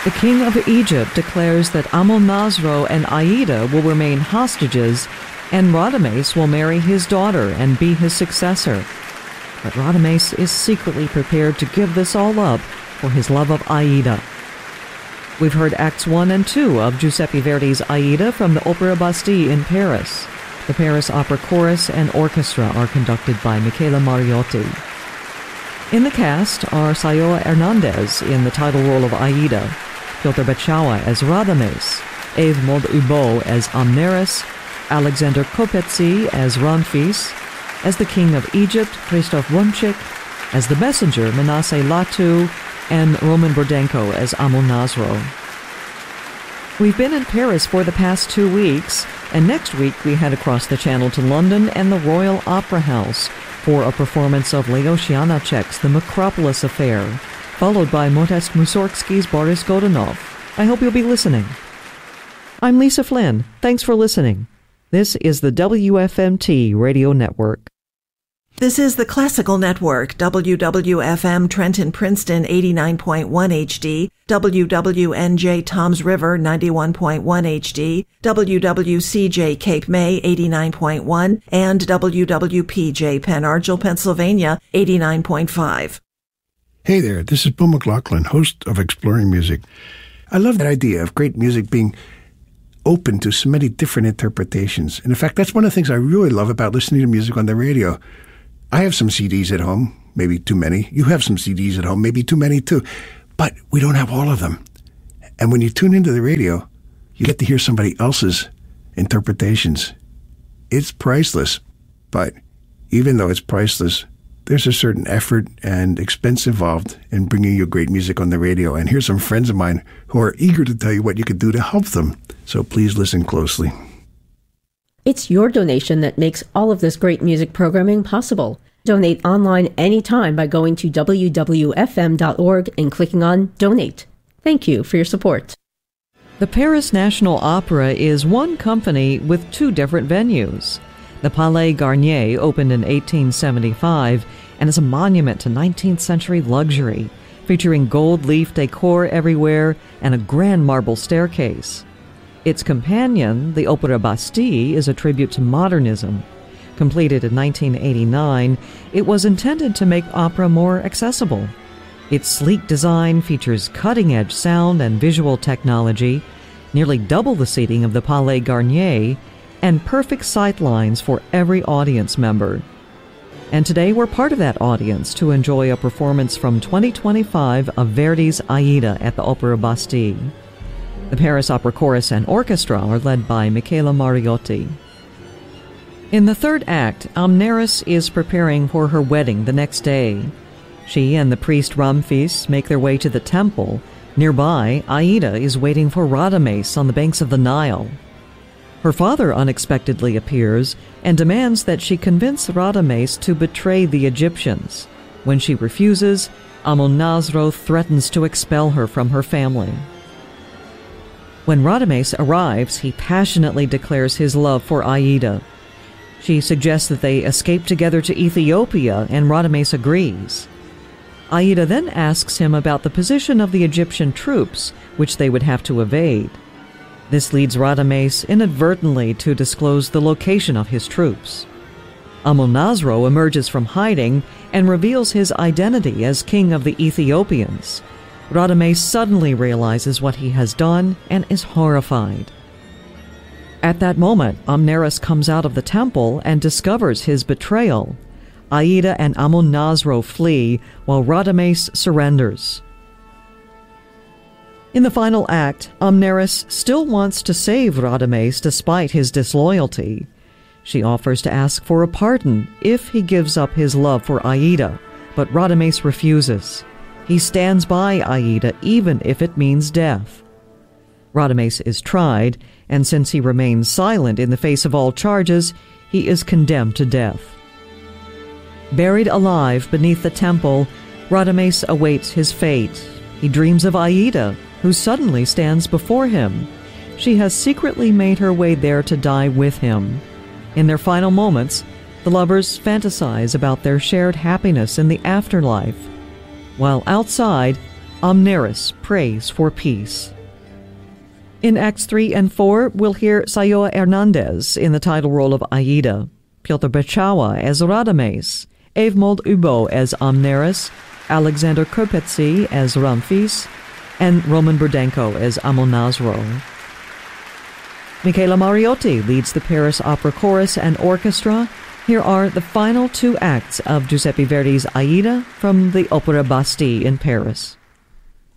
The king of Egypt declares that Amonasro and Aida will remain hostages, and Radames will marry his daughter and be his successor. But Radames is secretly prepared to give this all up for his love of Aida. We've heard Acts 1 and 2 of Giuseppe Verdi's Aida from the Opera Bastille in Paris. The Paris Opera Chorus and Orchestra are conducted by Michela Mariotti. In the cast are Sayoa Hernandez in the title role of Aida, Piotr Beczała as Radames, Evmod Ubo as Amneris, Alexander Kopetzi as Ramphis, as the King of Egypt, Krzysztof Wączyk, as the Messenger, Manasseh Latu, and Roman Burdenko as Amonasro. We've been in Paris for the past 2 weeks, and next week we head across the channel to London and the Royal Opera House for a performance of Leos Janáček's The Macropolis Affair, followed by Modest Mussorgsky's Boris Godunov. I hope you'll be listening. I'm Lisa Flynn. Thanks for listening. This is the WFMT Radio Network. This is the Classical Network, WWFM Trenton Princeton 89.1 HD, WWNJ Toms River 91.1 HD, WWCJ Cape May 89.1, and WWPJ Penn Argyl, Pennsylvania 89.5. Hey there, this is Bill McLaughlin, host of Exploring Music. I love that idea of great music being open to so many different interpretations. And in fact, that's one of the things I really love about listening to music on the radio. I have some CDs at home, maybe too many. You have some CDs at home, maybe too many too. But we don't have all of them. And when you tune into the radio, you get to hear somebody else's interpretations. It's priceless. But even though it's priceless, there's a certain effort and expense involved in bringing you great music on the radio. And here's some friends of mine who are eager to tell you what you could do to help them. So please listen closely. It's your donation that makes all of this great music programming possible. Donate online anytime by going to wwfm.org and clicking on Donate. Thank you for your support. The Paris National Opera is one company with 2 different venues. The Palais Garnier opened in 1875 and is a monument to 19th century luxury, featuring gold leaf decor everywhere and a grand marble staircase. Its companion, the Opera Bastille, is a tribute to modernism. Completed in 1989, it was intended to make opera more accessible. Its sleek design features cutting-edge sound and visual technology, nearly double the seating of the Palais Garnier, and perfect sight lines for every audience member. And today we're part of that audience to enjoy a performance from 2025 of Verdi's Aida at the Opera Bastille. The Paris Opera Chorus and Orchestra are led by Michela Mariotti. In the third act, Amneris is preparing for her wedding the next day. She and the priest Ramphis make their way to the temple. Nearby, Aida is waiting for Radames on the banks of the Nile. Her father unexpectedly appears and demands that she convince Radames to betray the Egyptians. When she refuses, Amonasro threatens to expel her from her family. When Radames arrives, he passionately declares his love for Aida. She suggests that they escape together to Ethiopia, and Radames agrees. Aida then asks him about the position of the Egyptian troops, which they would have to evade. This leads Radames inadvertently to disclose the location of his troops. Amonasro emerges from hiding and reveals his identity as king of the Ethiopians. Radames suddenly realizes what he has done and is horrified. At that moment, Amneris comes out of the temple and discovers his betrayal. Aida and Amonasro flee while Radames surrenders. In the final act, Amneris still wants to save Radames despite his disloyalty. She offers to ask for a pardon if he gives up his love for Aida, but Radames refuses. He stands by Aida even if it means death. Radames is tried, and since he remains silent in the face of all charges, he is condemned to death. Buried alive beneath the temple, Radames awaits his fate. He dreams of Aida, who suddenly stands before him. She has secretly made her way there to die with him. In their final moments, the lovers fantasize about their shared happiness in the afterlife. While outside, Amneris, Praise for Peace. In Acts 3 and 4, we'll hear Sayoa Hernandez in the title role of Aida, Piotr Bechawa as Radames, Evmold Ubo as Amneris, Alexander Kopetsi as Ramphis, and Roman Burdenko as Amonasro. Michaela Mariotti leads the Paris Opera Chorus and Orchestra. Here are the final two acts of Giuseppe Verdi's Aida from the Opera Bastille in Paris.